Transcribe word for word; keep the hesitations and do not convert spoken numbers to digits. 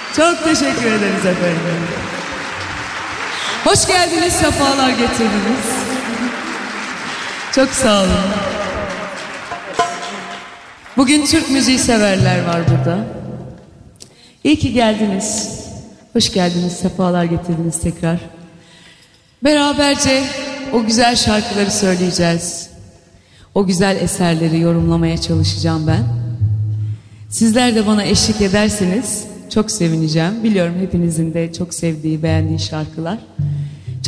Çok teşekkür ederiz efendim. Hoş geldiniz, sefalar getirdiniz. Çok sağ olun. Bugün Türk müziği severler var burada. İyi ki geldiniz. Hoş geldiniz, sefalar getirdiniz tekrar. Beraberce o güzel şarkıları söyleyeceğiz. O güzel eserleri yorumlamaya çalışacağım ben. Sizler de bana eşlik ederseniz çok sevineceğim. Biliyorum hepinizin de çok sevdiği, beğendiği şarkılar.